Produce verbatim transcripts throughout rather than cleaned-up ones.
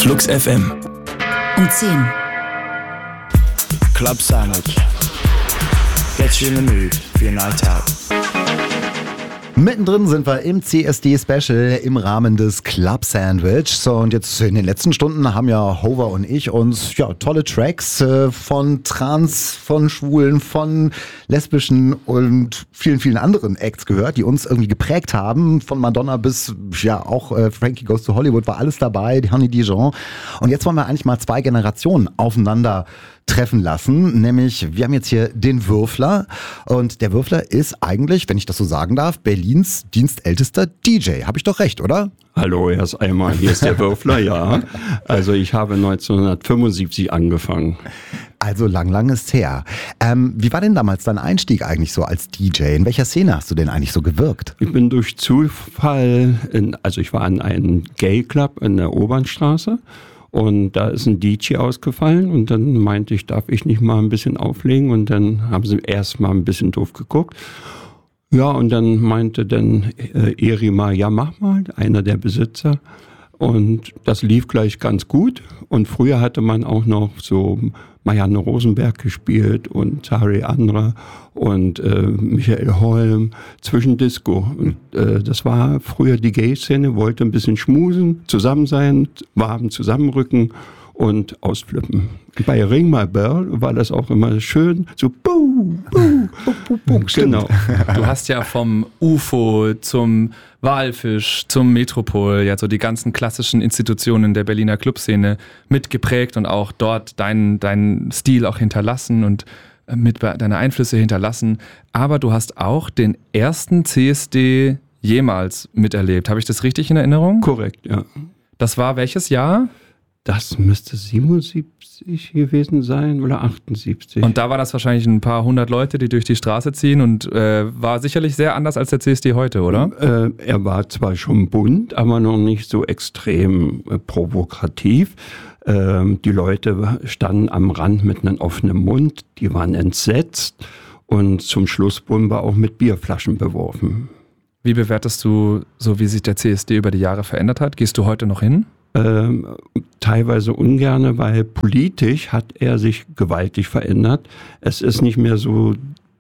Flux F M. Um zehn. Club Sandwich. Get you in the mood for your night out. Mittendrin sind wir im C S D-Special im Rahmen des Club Sandwich. So, und jetzt in den letzten Stunden haben ja Hover und ich uns ja tolle Tracks äh, von Trans, von Schwulen, von Lesbischen und vielen, vielen anderen Acts gehört, die uns irgendwie geprägt haben. Von Madonna bis, ja, auch äh, Frankie Goes to Hollywood war alles dabei, die Honey Dijon. Und jetzt wollen wir eigentlich mal zwei Generationen aufeinander treffen lassen, nämlich wir haben jetzt hier den Würfler und der Würfler ist eigentlich, wenn ich das so sagen darf, Berlins dienstältester D J. Habe ich doch recht, oder? Hallo, erst einmal, hier ist der Würfler, ja. Also ich habe neunzehnhundertfünfundsiebzig angefangen. Also lang, lang ist her. Ähm, wie war denn damals dein Einstieg eigentlich so als D J? In welcher Szene hast du denn eigentlich so gewirkt? Ich bin durch Zufall, in, also ich war in einem Gay Club in der Obernstraße. Und da ist ein D J ausgefallen und dann meinte ich, darf ich nicht mal ein bisschen auflegen? Und dann haben sie erst mal ein bisschen doof geguckt. Ja, und dann meinte dann äh, Erima, ja mach mal, einer der Besitzer. Und das lief gleich ganz gut. Und früher hatte man auch noch so Marianne Rosenberg gespielt und Zari Andra und äh, Michael Holm, Zwischendisco. Und äh, das war früher die Gay-Szene, wollte ein bisschen schmusen, zusammen sein, warm zusammenrücken und ausflippen. Bei Ring My Bell war das auch immer schön, so buh, buh, buh, buh, buh. Genau. Du hast ja vom U F O zum Walfisch, zum Metropol, ja so die ganzen klassischen Institutionen der Berliner Clubszene mitgeprägt und auch dort deinen deinen Stil auch hinterlassen und mit deine Einflüsse hinterlassen. Aber du hast auch den ersten C S D jemals miterlebt. Habe ich das richtig in Erinnerung? Korrekt, ja. Das war welches Jahr? Das müsste siebenundsiebzig gewesen sein oder achtundsiebzig. Und da war das wahrscheinlich ein paar hundert Leute, die durch die Straße ziehen und äh, war sicherlich sehr anders als der C S D heute, oder? Äh, er war zwar schon bunt, aber noch nicht so extrem äh, provokativ. Ähm, die Leute standen am Rand mit einem offenen Mund, die waren entsetzt und zum Schluss wurden wir auch mit Bierflaschen beworfen. Wie bewertest du so, wie sich der C S D über die Jahre verändert hat? Gehst du heute noch hin? Ähm, teilweise ungerne, weil politisch hat er sich gewaltig verändert. Es ist nicht mehr so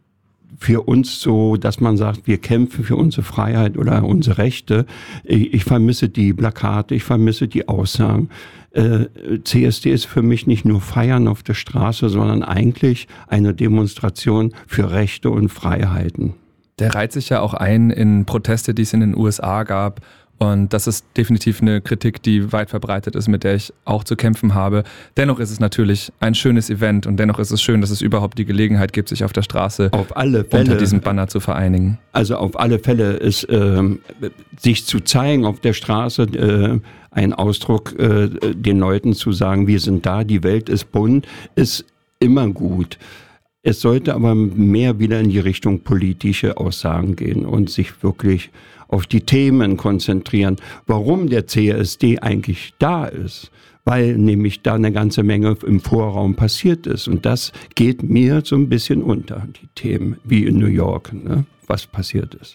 für uns so, dass man sagt, wir kämpfen für unsere Freiheit oder unsere Rechte. Ich, ich vermisse die Plakate, ich vermisse die Aussagen. Äh, C S D ist für mich nicht nur Feiern auf der Straße, sondern eigentlich eine Demonstration für Rechte und Freiheiten. Der reiht sich ja auch ein in Proteste, die es in den U S A gab. Und das ist definitiv eine Kritik, die weit verbreitet ist, mit der ich auch zu kämpfen habe. Dennoch ist es natürlich ein schönes Event und dennoch ist es schön, dass es überhaupt die Gelegenheit gibt, sich auf der Straße auf alle Fälle, unter diesem Banner zu vereinigen. Also auf alle Fälle ist äh, sich zu zeigen auf der Straße äh, ein Ausdruck, äh, den Leuten zu sagen, wir sind da, die Welt ist bunt, ist immer gut. Es sollte aber mehr wieder in die Richtung politische Aussagen gehen und sich wirklich auf die Themen konzentrieren, warum der C S D eigentlich da ist. Weil nämlich da eine ganze Menge im Vorraum passiert ist. Und das geht mir so ein bisschen unter, die Themen, wie in New York, ne, was passiert ist.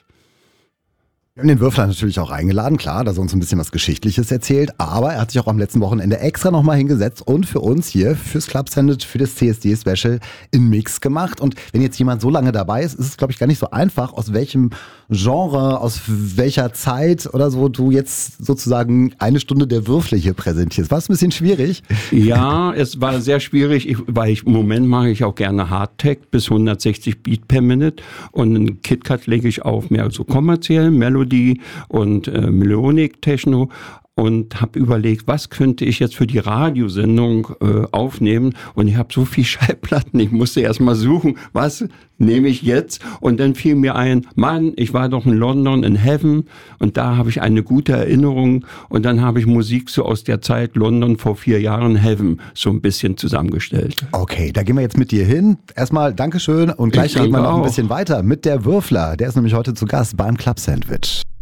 Wir haben den Würfler natürlich auch eingeladen, klar, dass er uns ein bisschen was Geschichtliches erzählt, aber er hat sich auch am letzten Wochenende extra nochmal hingesetzt und für uns hier, fürs Club Sandwich, für das C S D-Special einen Mix gemacht. Und wenn jetzt jemand so lange dabei ist, ist es, glaube ich, gar nicht so einfach, aus welchem Genre, aus welcher Zeit oder so du jetzt sozusagen eine Stunde der Würfler hier präsentierst. War es ein bisschen schwierig? Ja, es war sehr schwierig, ich, weil ich im Moment mache ich auch gerne Hardtech bis hundertsechzig Beat per Minute und einen KitKat lege ich auf mehr so kommerziell, Melodie und äh, Melodic Techno und habe überlegt, was könnte ich jetzt für die Radiosendung äh, aufnehmen und ich habe so viel Schallplatten, ich musste erst mal suchen, was nehme ich jetzt und dann fiel mir ein, Mann, ich war doch in London in Heaven und da habe ich eine gute Erinnerung und dann habe ich Musik so aus der Zeit London vor vier Jahren Heaven so ein bisschen zusammengestellt. Okay, da gehen wir jetzt mit dir hin. Erstmal Dankeschön und gleich reden wir noch ein bisschen weiter mit der Würfler. Der ist nämlich heute zu Gast beim Club Sandwich.